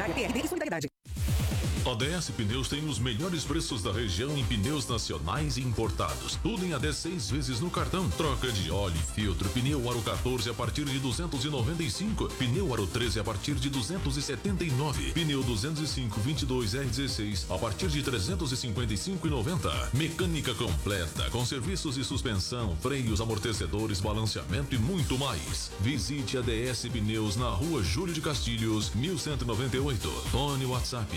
PRD e Solidariedade. A DS Pneus tem os melhores preços da região em pneus nacionais e importados. Tudo em até 6 vezes no cartão. Troca de óleo e filtro. Pneu Aro 14 a partir de 295. Pneu Aro 13 a partir de 279. Pneu 205 22 R16 a partir de 355,90. Mecânica completa com serviços de suspensão, freios, amortecedores, balanceamento e muito mais. Visite a DS Pneus na Rua Júlio de Castilhos, 1198. Fone WhatsApp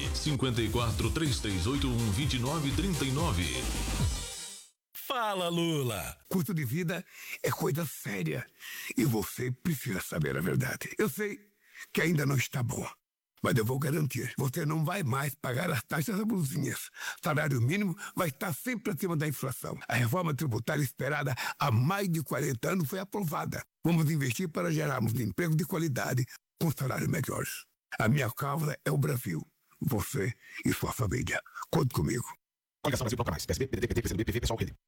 54-3381-2939. Fala, Lula! Custo de vida é coisa séria e você precisa saber a verdade. Eu sei que ainda não está bom, mas eu vou garantir, você não vai mais pagar as taxas abusivas. Salário mínimo vai estar sempre acima da inflação. A reforma tributária esperada há mais de 40 anos foi aprovada. Vamos investir para gerarmos emprego de qualidade com salários melhores. A minha causa é o Brasil. Você e sua família. Conte comigo. Coligação Brasil Bloco Mais. PSB, PDT, PT, PCdoB, PV, PSOL, RD.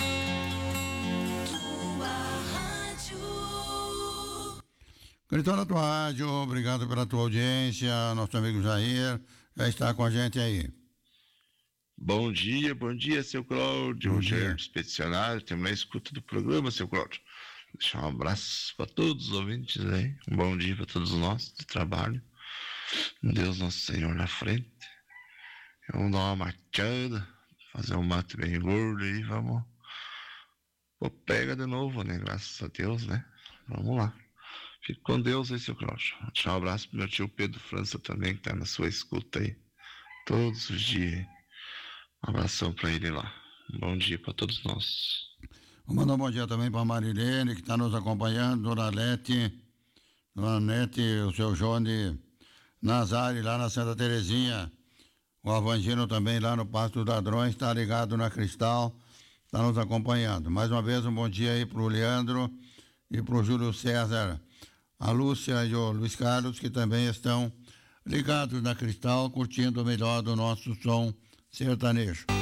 Gritando na tua rádio, obrigado pela tua audiência. Nosso amigo Jair já está com a gente aí. Bom dia, seu Cláudio. Rogério Expedicionário, temos na escuta do programa, seu Cláudio. Deixar um abraço para todos os ouvintes aí. Um bom dia para todos nós de trabalho. Deus Nosso Senhor na frente. Vamos dar uma machada, fazer um mate bem gordo aí, vamos. Pô, pega de novo, né? Graças a Deus, né? Vamos lá. Fique com Deus aí, seu Cláudio. Deixar um abraço pro meu tio Pedro França também, que tá na sua escuta aí. Todos os dias. Um abração pra ele lá. Um bom dia pra todos nós. Vou mandar um bom dia também pra Marilene, que tá nos acompanhando, Dona Nete, o seu Johnny Nazari, lá na Santa Terezinha. O Avangino também lá no Pasto dos Ladrões, está ligado na Cristal, está nos acompanhando. Mais uma vez, um bom dia aí pro Leandro e pro Júlio César, a Lúcia e o Luiz Carlos, que também estão ligados na Cristal, curtindo o melhor do nosso som sertanejo.